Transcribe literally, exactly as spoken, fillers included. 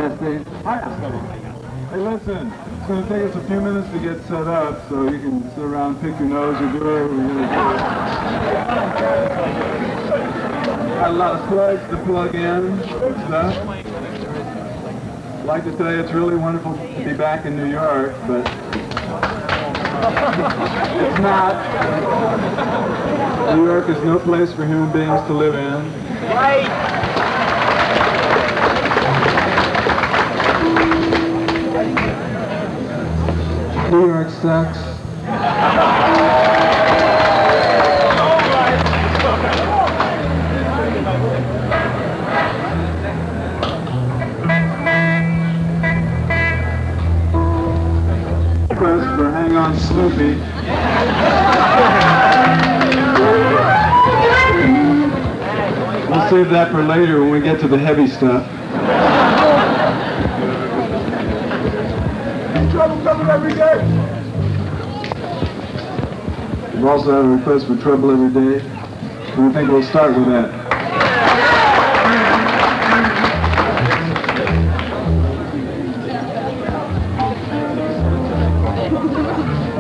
Testing. Hey, listen, it's going to take us a few minutes to get set up, so you can sit around, pick your nose, or do whatever we're going to do. Got a lot of plugs to plug in and stuff. I'd like to tell you it's really wonderful to be back in New York, but it's not. New York is no place for human beings to live in. Right. New York sucks. Request for Hang On Snoopy. We'll save that for later when we get to the heavy stuff. Trouble coming every day. We also have a request for Trouble Every Day, and we think we'll start with that.